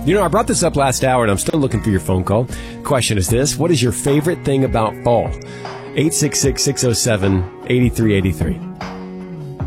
You know, I brought this up last hour, and I'm still looking for your phone call. Question is this: what is your favorite thing about fall? 866-607-8383.